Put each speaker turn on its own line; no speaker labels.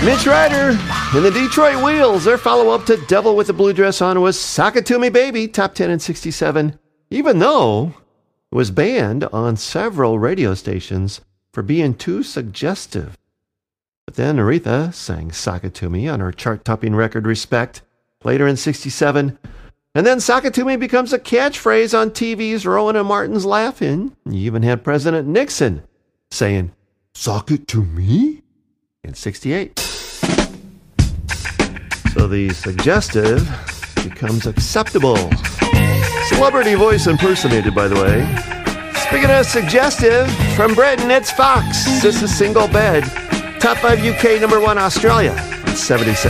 Mitch Ryder and the Detroit Wheels. Their follow-up to Devil with the Blue Dress On was Sock It To Me Baby, top 10 in 67, even though it was banned on several radio stations for being too suggestive. But then Aretha sang Sock It To Me on her chart-topping record Respect, later in 67. And then Sock It To Me becomes a catchphrase on TV's Rowan and Martin's Laugh-In. You even had President Nixon saying, "Sock it to me?" in 68. So the suggestive becomes acceptable. Celebrity voice impersonated, by the way. Speaking of suggestive, from Britain, it's Fox. This is Single Bed. Top 5 UK, number 1 Australia. It's 76.